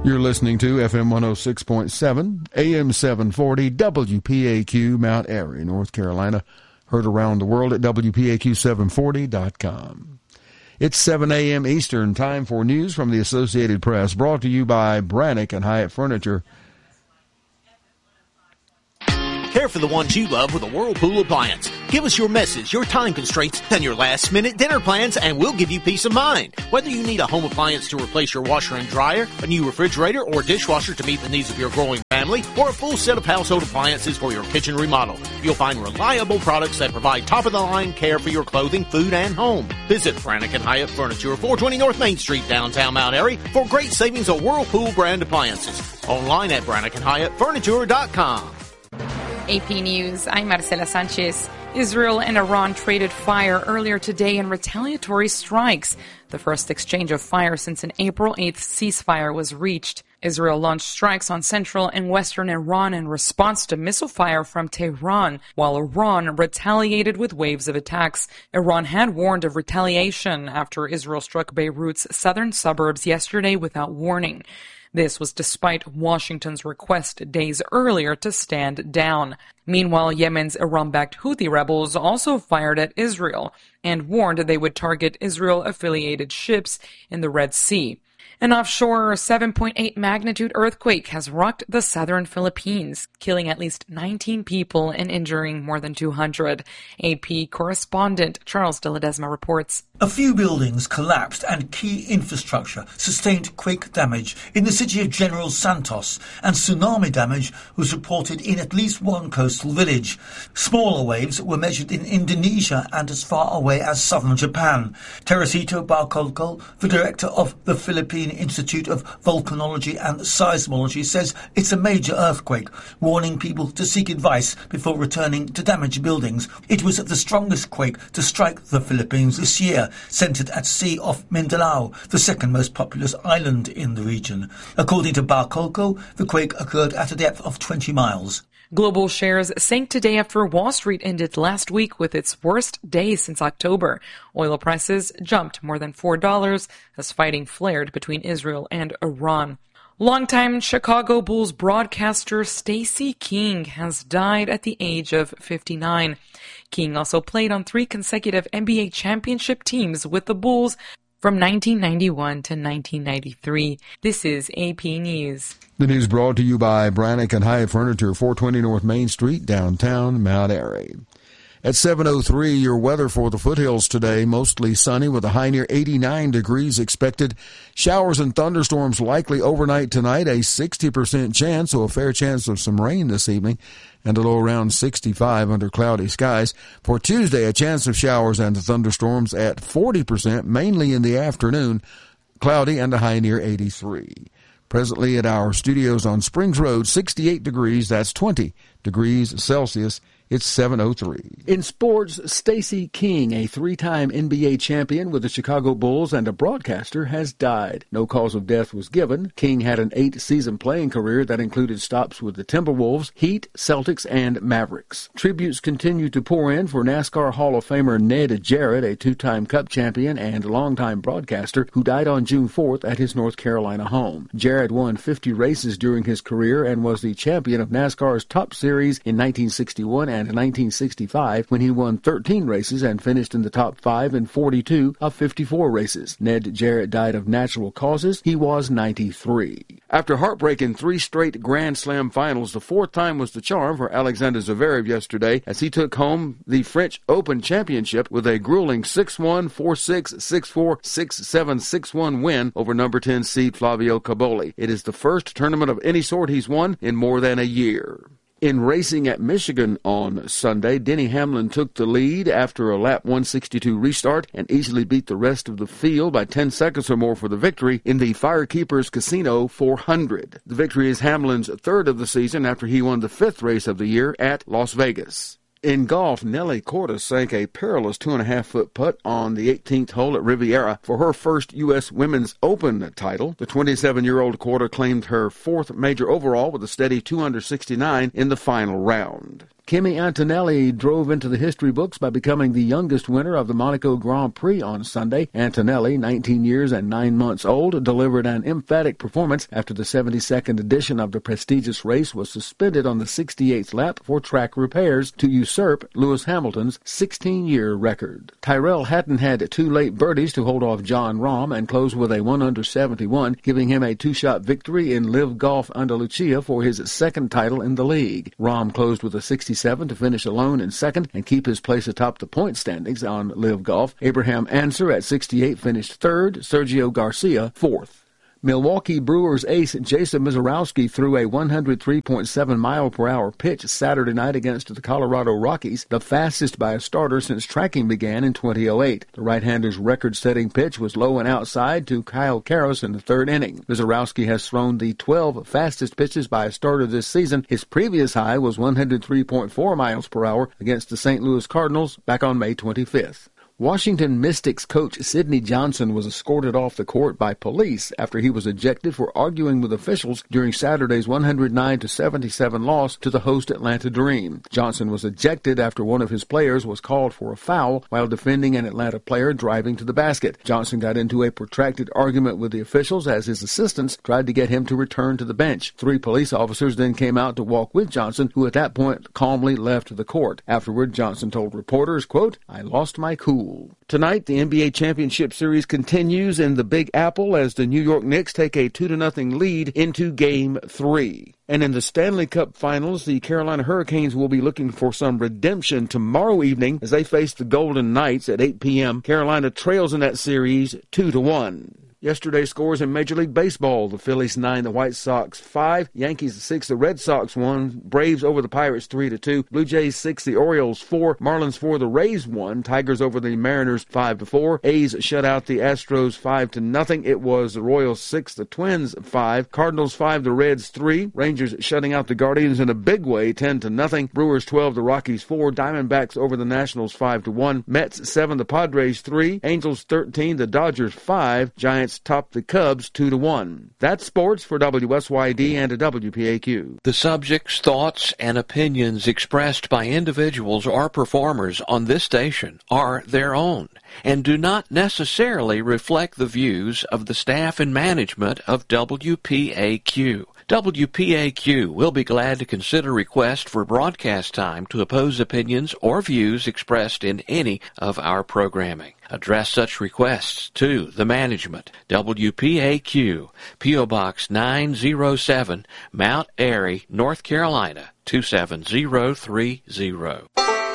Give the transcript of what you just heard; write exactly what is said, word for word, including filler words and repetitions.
You're listening to F M one oh six point seven, A M seven forty, W P A Q, Mount Airy, North Carolina. Heard around the world at W P A Q seven forty dot com. It's seven a.m. Eastern, time for news from the Associated Press, brought to you by Brannick and Hyatt Furniture. Care for the ones you love with a Whirlpool appliance. Give us your messes, your time constraints, and your last-minute dinner plans, and we'll give you peace of mind. Whether you need a home appliance to replace your washer and dryer, a new refrigerator or dishwasher to meet the needs of your growing family, or a full set of household appliances for your kitchen remodel, you'll find reliable products that provide top-of-the-line care for your clothing, food, and home. Visit Brannick and Hyatt Furniture, four twenty North Main Street, downtown Mount Airy, for great savings on Whirlpool brand appliances. Online at Brannick and Hyatt Furniture dot com. A P News, I'm Marcela Sanchez. Israel and Iran traded fire earlier today in retaliatory strikes. The first exchange of fire since an April eighth ceasefire was reached. Israel launched strikes on central and western Iran in response to missile fire from Tehran, while Iran retaliated with waves of attacks. Iran had warned of retaliation after Israel struck Beirut's southern suburbs yesterday without warning. This was despite Washington's request days earlier to stand down. Meanwhile, Yemen's Iran-backed Houthi rebels also fired at Israel and warned they would target Israel-affiliated ships in the Red Sea. An offshore seven point eight magnitude earthquake has rocked the southern Philippines, killing at least nineteen people and injuring more than two hundred. A P correspondent Charles de Ledesma reports. A few buildings collapsed and key infrastructure sustained quake damage in the city of General Santos, and tsunami damage was reported in at least one coastal village. Smaller waves were measured in Indonesia and as far away as southern Japan. Teresito Barcolco, the director of the Philippine Institute of Volcanology and Seismology, says it's a major earthquake, warning people to seek advice before returning to damaged buildings. It was the strongest quake to strike the Philippines this year, centred at sea off Mindanao, the second most populous island in the region. According to Barcolco, the quake occurred at a depth of twenty miles. Global shares sank today after Wall Street ended last week with its worst day since October. Oil prices jumped more than four dollars as fighting flared between Israel and Iran. Longtime Chicago Bulls broadcaster Stacey King has died at the age of fifty-nine. King also played on three consecutive N B A championship teams with the Bulls from nineteen ninety-one to nineteen ninety-three. This is A P News. The news brought to you by Brannick and Hyatt Furniture, four twenty North Main Street, downtown Mount Airy. At seven oh three, your weather for the foothills today, mostly sunny with a high near eighty-nine degrees expected. Showers and thunderstorms likely overnight tonight, a sixty percent chance, so a fair chance of some rain this evening, and a low around sixty-five under cloudy skies. For Tuesday, a chance of showers and thunderstorms at forty percent, mainly in the afternoon, cloudy and a high near eighty-three. Presently at our studios on Springs Road, sixty-eight degrees, that's twenty degrees Celsius. It's seven oh three. In sports, Stacey King, a three-time N B A champion with the Chicago Bulls and a broadcaster, has died. No cause of death was given. King had an eight-season playing career that included stops with the Timberwolves, Heat, Celtics, and Mavericks. Tributes continue to pour in for NASCAR Hall of Famer Ned Jarrett, a two-time Cup champion and longtime broadcaster who died on June fourth at his North Carolina home. Jarrett won fifty races during his career and was the champion of NASCAR's Top Series in nineteen sixty-one and nineteen sixty-five, when he won thirteen races and finished in the top five in forty-two of fifty-four races. Ned Jarrett died of natural causes. He was ninety-three. After heartbreaking three straight Grand Slam finals, the fourth time was the charm for Alexander Zverev yesterday as he took home the French Open Championship with a grueling six one, four six, six four, six seven, six one win over number ten seed Flavio Cobolli. It is the first tournament of any sort he's won in more than a year. In racing at Michigan on Sunday, Denny Hamlin took the lead after a lap one sixty-two restart and easily beat the rest of the field by ten seconds or more for the victory in the Firekeepers Casino four hundred. The victory is Hamlin's third of the season after he won the fifth race of the year at Las Vegas. In golf, Nelly Cordes sank a perilous two and a half foot putt on the eighteenth hole at Riviera for her first U S Women's Open title. The twenty-seven-year-old Cordes claimed her fourth major overall with a steady two under sixty-nine in the final round. Kimi Antonelli drove into the history books by becoming the youngest winner of the Monaco Grand Prix on Sunday. Antonelli, nineteen years and nine months old, delivered an emphatic performance after the seventy-second edition of the prestigious race was suspended on the sixty-eighth lap for track repairs to usurp Lewis Hamilton's sixteen-year record. Tyrrell Hatton had two late birdies to hold off John Rahm and closed with a one under seventy-one, giving him a two-shot victory in Live Golf Andalucia for his second title in the league. Rahm closed with a sixty-seven to finish alone in second and keep his place atop the point standings on Live Golf. Abraham Ancer at sixty-eight finished third, Sergio Garcia fourth. Milwaukee Brewers ace Jason Misiorowski threw a one oh three point seven mile per hour pitch Saturday night against the Colorado Rockies, the fastest by a starter since tracking began in twenty oh eight. The right-hander's record-setting pitch was low and outside to Kyle Karros in the third inning. Misiorowski has thrown the twelve fastest pitches by a starter this season. His previous high was one oh three point four miles per hour against the Saint Louis Cardinals back on May twenty-fifth. Washington Mystics coach Sidney Johnson was escorted off the court by police after he was ejected for arguing with officials during Saturday's one oh nine to seventy-seven loss to the host Atlanta Dream. Johnson was ejected after one of his players was called for a foul while defending an Atlanta player driving to the basket. Johnson got into a protracted argument with the officials as his assistants tried to get him to return to the bench. Three police officers then came out to walk with Johnson, who at that point calmly left the court. Afterward, Johnson told reporters, quote, "I lost my cool." Tonight, the N B A Championship Series continues in the Big Apple as the New York Knicks take a two to nothing lead into Game three. And in the Stanley Cup Finals, the Carolina Hurricanes will be looking for some redemption tomorrow evening as they face the Golden Knights at eight p.m. Carolina trails in that series two to one. Yesterday's scores in Major League Baseball: the Phillies nine, the White Sox five, Yankees six, the Red Sox one, Braves over the Pirates three to two, Blue Jays six, the Orioles four, Marlins four, the Rays one, Tigers over the Mariners five to four, A's shut out the Astros five to nothing. It was the Royals six, the Twins five, Cardinals five, the Reds three, Rangers shutting out the Guardians in a big way ten to nothing, Brewers twelve, the Rockies four, Diamondbacks over the Nationals five to one, Mets seven, the Padres three, Angels thirteen, the Dodgers five, Giants top the Cubs two to one. That's sports for W S Y D and W P A Q. The subjects, thoughts, and opinions expressed by individuals or performers on this station are their own and do not necessarily reflect the views of the staff and management of W P A Q. W P A Q will be glad to consider requests for broadcast time to oppose opinions or views expressed in any of our programming. Address such requests to the management. W P A Q, P O. Box nine oh seven, Mount Airy, North Carolina two seven zero three zero.